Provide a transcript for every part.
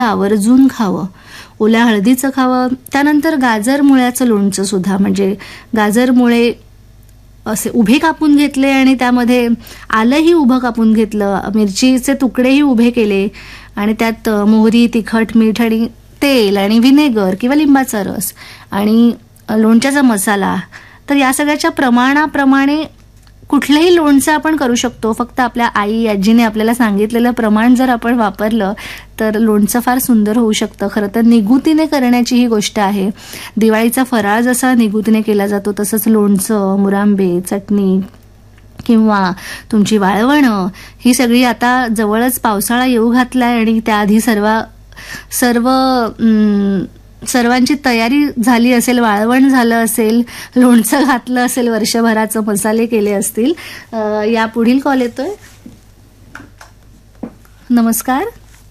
आवर्जून खावं. ओल्या हळदीचं खावं. त्यानंतर गाजर मुळ्याचं लोणचं सुद्धा, म्हणजे गाजर मुळे असे उभे कापून घेतले आणि त्यामध्ये आलंही उभं कापून घेतलं, मिरचीचे तुकडेही उभे केले आणि त्यात मोहरी, तिखट, मीठ आणि तेल आणि व्हिनेगर किंवा लिंबाचा रस आणि लोणच्याचा मसाला. तर या सगळ्याच्या प्रमाणाप्रमाणे कुठलंही लोणचं आपण करू शकतो. फक्त आपल्या आई आजीने आपल्याला सांगितलेलं प्रमाण जर आपण वापरलं तर लोणचं फार सुंदर होऊ शकतं. खरं तर निगुतीने करण्याची ही गोष्ट आहे. दिवाळीचा फराळ जसा निगुतीने केला जातो तसंच लोणचं, मुरांबे, चटणी किंवा तुमची वाळवणं ही सगळी आता जवळच पावसाळा येऊ घातलाय आणि त्याआधी सर्वांची तयारी झाली असेल, वाळवण झालं असेल, लोणचं घातलं असेल, वर्षभराचं मसाले केले असतील. या पुढील कॉल येतोय. नमस्कार.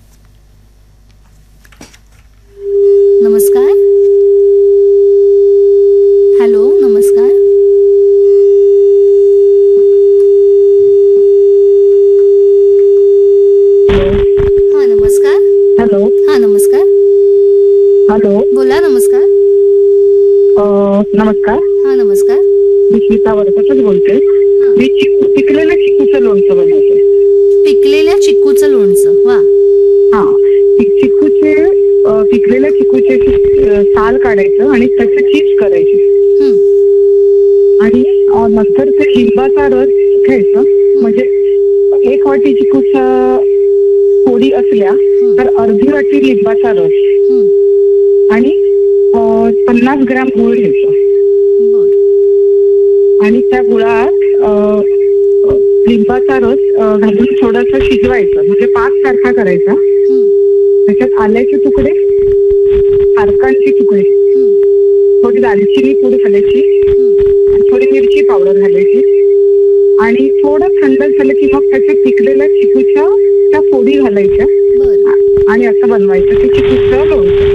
नमस्कार. हॅलो, नमस्कार. हा नमस्कार. हॅलो. हा नमस्कार. हॅलो. बोला. नमस्कार. नमस्कार. हा नमस्कार. मी स्मिता वरकरच बोलते. मी पिकलेल्या चिकूचं लोणचं बनवते. पिकलेल्या चिकूचं लोणचं. वा. हा, पिकलेल्या चिकूचे साल काढायचं आणि त्याचे चिप्स करायचे आणि नंतर ते लिंबाचा रस घ्यायचा. म्हणजे 1 वाटी चिकूचा फोडी असल्या तर अर्धी वाटी लिंबाचा रस आणि 50 ग्रॅम गूळ घ्यायचा आणि त्या गुळात लिंबाचा रस घालून थोडासा शिजवायचं, म्हणजे पाक सारखा करायचा. त्याच्यात आल्याचे तुकडे, पारकांचे तुकडे, थोडी दालचिनी पूड घालायची, थोडी मिरची पावडर घालायची आणि थोडं थंड झालं की मग त्याच्या पिकलेल्या चिकूच्या त्या फोडी घालायच्या आणि असं बनवायचं ते चिकूचं लोणचं.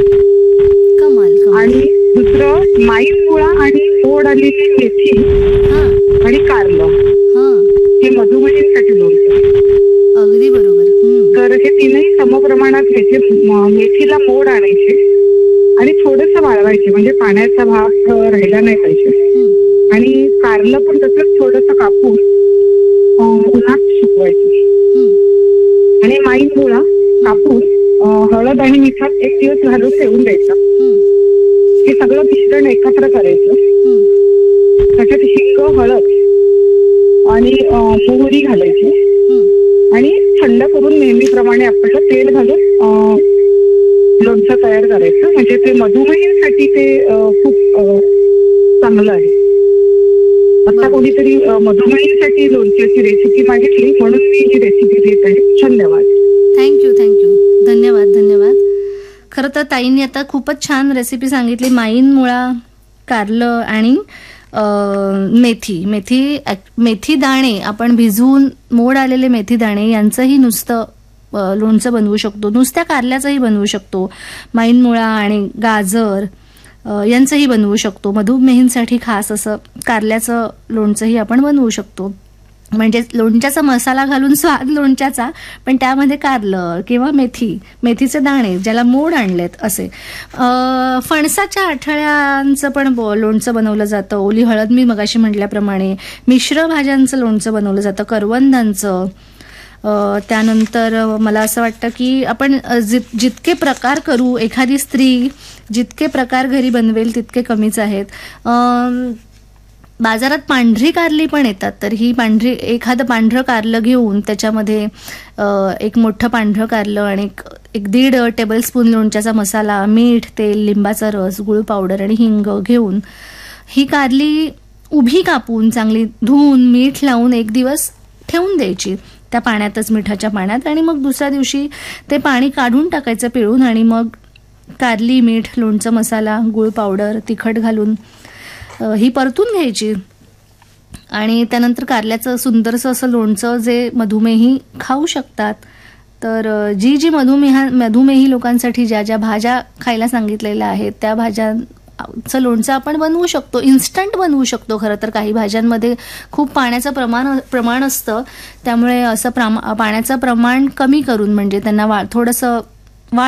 आणि दुसरं माईन मुळा आणि मोड आलेली मेथी आणि कारलं हे मधुमेहींसाठी लोणचं. अगदी बरोबर. तर हे तीनही समप्रमाणात घ्यायचे. मेथीला मोड आणायचे आणि थोडंसं वाळवायचे, म्हणजे पाण्याचा भाग राहिला नाही पाहिजे. आणि कारलं पण तसंच थोडंसं कापून उन्हात सुकवायचं आणि माईन मुळा कापून हळद आणि मिठात 1 दिवस घालून ठेवून द्यायचं. हे सगळं मिश्रण एकत्र करायचं. त्याच्यात हिंग, हळद आणि मोहरी घालायची आणि थंड करून नेहमीप्रमाणे आपल्याला तेल घालून लोणचं तयार करायचं. म्हणजे ते मधुमेहींसाठी ते खूप चांगलं आहे. आता कोणीतरी मधुमेहींसाठी लोणच्याची रेसिपी मागितली म्हणून मी ही रेसिपी देत आहे. धन्यवाद. थँक्यू. धन्यवाद. खरं तर ताईंनी आता खूपच छान रेसिपी सांगितली. माईन मुळा, कारलं आणि मेथी दाणे आपण भिजवून, मोड आलेले मेथी दाणे यांचंही नुसतं लोणचं बनवू शकतो. नुसत्या कारल्याचंही बनवू शकतो. माईन मुळा आणि गाजर यांचंही बनवू शकतो. मधुमेहींसाठी खास असं कारल्याचं लोणचंही आपण बनवू शकतो. म्हणजे लोणच्याचा मसाला घालून स्वाद लोणच्याचा, पण त्यामध्ये कारलं किंवा मेथीचे दाणे ज्याला मोड आणलेत असे. फणसाच्या आठळ्यांचं पण लोणचं बनवलं जातं. ओली हळद मी मगाशी म्हटल्याप्रमाणे. मिश्र भाज्यांचं लोणचं बनवलं जातं, करवंदांचं. त्यानंतर मला असं वाटतं की आपण जितके प्रकार करू, एखादी स्त्री जितके प्रकार घरी बनवेल तितके कमीच आहेत. बाजारात पांढरी कारली पण येतात. तर ही एखादं पांढरं कारलं घेऊन त्याच्यामध्ये एक मोठं पांढरं कारलं आणि एक 1.5 टेबलस्पून लोणच्याचा मसाला, मीठ, तेल, लिंबाचा रस, गुळ पावडर आणि हिंग घेऊन ही कारली उभी कापून चांगली धुवून मीठ लावून 1 दिवस ठेवून द्यायची त्या पाण्यातच, मिठाच्या पाण्यात. आणि मग दुसऱ्या दिवशी ते पाणी काढून टाकायचं पिळून आणि मग कारली, मीठ, लोणचं मसाला, गुळ पावडर, तिखट घालून ही परतून घ्यायची. आणि त्यानंतर कारल्याचं सुंदरसं असं लोणचं जे मधुमेही खाऊ शकतात. तर जी मधुमेही लोकांसाठी ज्या भाज्या खायला सांगितलेल्या आहेत त्या भाज्यांचं लोणचं आपण बनवू शकतो. इन्स्टंट बनवू शकतो. खरं तर काही भाज्यांमध्ये खूप पाण्याचं प्रमाण असतं, त्यामुळे असं पाण्याचं प्रमाण कमी करून, म्हणजे त्यांना थोडंसं